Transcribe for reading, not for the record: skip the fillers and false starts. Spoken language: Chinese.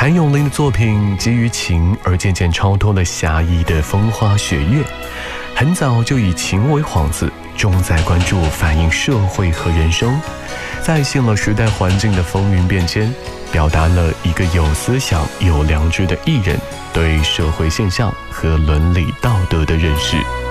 谭咏麟的作品基于情而渐渐超脱了侠义的风花雪月，很早就以情为幌子，重在关注反映社会和人生，再现了时代环境的风云变迁，表达了一个有思想有良知的艺人对社会现象和伦理道德的认识。